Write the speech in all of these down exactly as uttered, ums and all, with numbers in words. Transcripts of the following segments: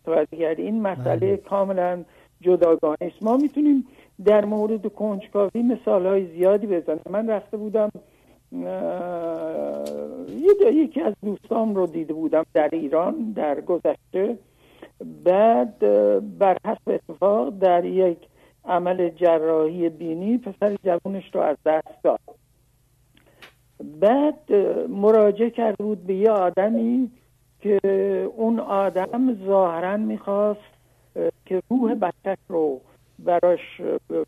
متوجه کردی این مسئله کاملا جداگانه است. ما میتونیم در مورد کنجکاوی مثالهای زیادی بزنیم. من رفته بودم یکی از دوستام رو دیده بودم در ایران در گذشته، بعد بر حسب اتفاق در یک عمل جراحی بینی پسر جوانش رو از دست داد. بعد مراجعه کرده بود به یه آدمی که اون آدم ظاهراً میخواست که روح بچه‌ش رو براش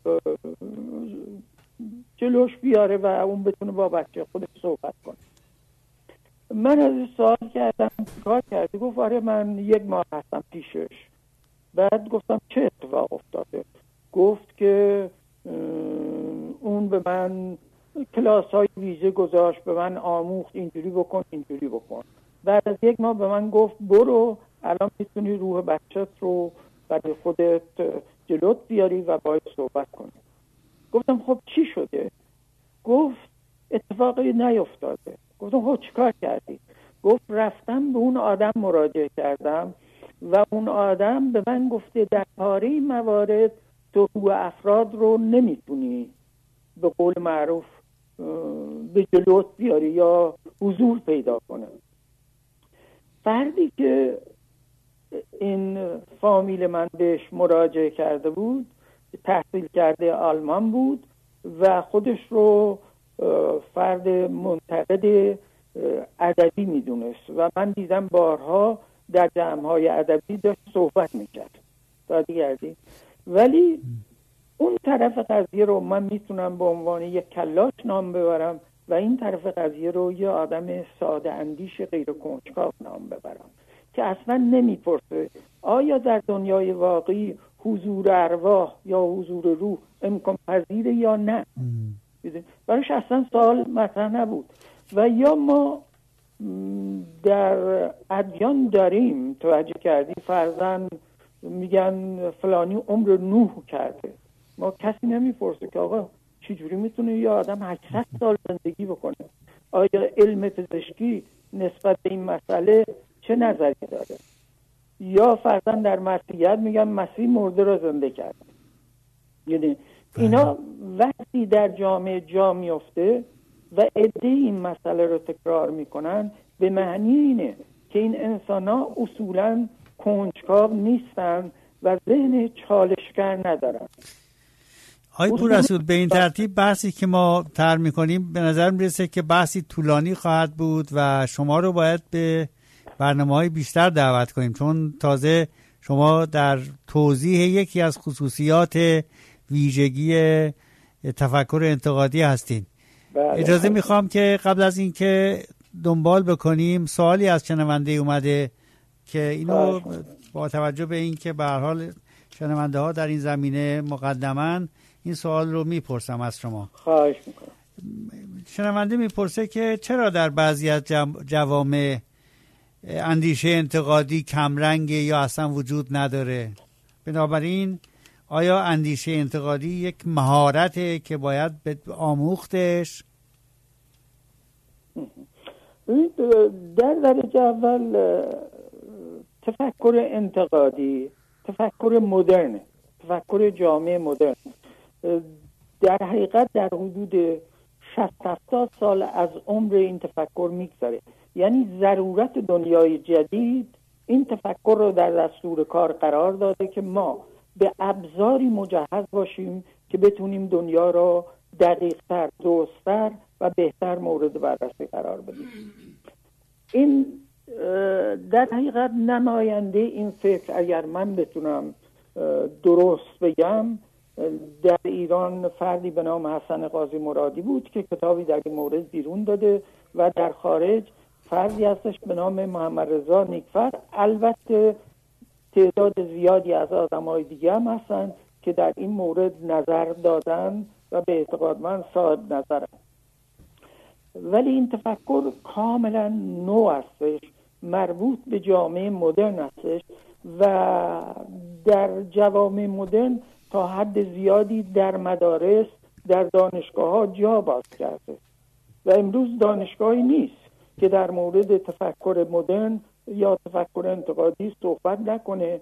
جلوش بیاره و اون بتونه با بچه خودش صحبت کنه. من از سوال کردم کار کردی؟ گفت آره من یک ماه هستم پیشش. بعد گفتم چه اتفاق افتاده؟ گفت که اون به من کلاس های ویژه گذاشت، به من آموخت اینجوری بکن اینجوری بکن. بعد از یک ماه به من گفت برو الان میتونی روح بچت رو برای خودت جلوت بیاری و باید صحبت کنی. گفتم خب چی شده؟ گفت اتفاقی نیفتاده. گفتم خب چیکار کردی؟ گفت رفتم به اون آدم مراجعه کردم و اون آدم به من گفته در پاره موارد تو روح افراد رو نمیتونی به قول معروف به جلوت بیاری یا حضور پیدا کنه. فردی که این فامیل من بهش مراجعه کرده بود تحصیل کرده آلمان بود و خودش رو فرد منتقد ادبی میدونست و من دیدم بارها در جمع‌های ادبی داشت صحبت میکرد دادیگردی. ولی اون طرف قضیه رو من میتونم به عنوان یک کلاش نام ببرم و این طرف قضیه رو یه آدم ساده اندیش غیر کنجکاو نام ببرم که اصلا نمیپرسه آیا در دنیای واقعی حضور ارواح یا حضور روح امکان پذیره یا نه. براش اصلا سوال مطرح نبود. و یا ما در ادیان داریم توجه کردی فرضاً میگن فلانی عمر نوح کرده، ما کسی نمیپرسه که آقا چجوری میتونه یه آدم هشتصد سال زندگی بکنه؟ آیا علم پزشکی نسبت به این مسئله چه نظری داره؟ یا فرضاً در مسیحیت میگن مسیح مرده را زنده کرد. یعنی اینا وقتی در جامعه جا میفته و عده این مسئله رو تکرار میکنن به معنی اینه که این انسان‌ها اصولاً کنجکاو نیستن و ذهن چالشگر ندارن. آقای پوررسول به این ترتیب بحثی که ما طرح میکنیم به نظر میرسه که بحثی طولانی خواهد بود و شما رو باید به برنامه‌های بیشتر دعوت کنیم، چون تازه شما در توضیح یکی از خصوصیات ویژگی تفکر انتقادی هستین. بله. اجازه میخوام که قبل از این که دنبال بکنیم سوالی از شنونده اومده که اینو با توجه به این که به هر حال شنونده ها در این زمینه مقدماً این سوال رو میپرسم از شما. خواهش میکنم. شنونده میپرسه که چرا در بعضی از جوامع اندیشه انتقادی کمرنگ یا اصلا وجود نداره؟ بنابراین آیا اندیشه انتقادی یک مهارته که باید آموختش؟ در درجه اول تفکر انتقادی تفکر مدرن، تفکر جامعه مدرن در حقیقت در حدود شصت هفتاد سال از عمر این تفکر میگذره. یعنی ضرورت دنیای جدید این تفکر رو در دستور کار قرار داده که ما به ابزاری مجهز باشیم که بتونیم دنیا رو دقیق‌تر، درست‌تر و بهتر مورد بررسی قرار بدیم. این در حقیقت نماینده این فکر اگر من بتونم درست بگم در ایران فردی به نام حسن قاضی مرادی بود که کتابی در این مورد بیرون داده و در خارج فردی هستش به نام محمد رضا نیکفر. البته تعداد زیادی از آدم‌های دیگه هم هستن که در این مورد نظر دادن و به اعتقاد من صاحب نظرن. ولی این تفکر کاملا نو هستش، مربوط به جامعه مدرن هستش و در جوامع مدرن تا حد زیادی در مدارس، در دانشگاه ها جا باز کرده و امروز دانشگاهی نیست که در مورد تفکر مدرن یا تفکر انتقادی صحبت نکنه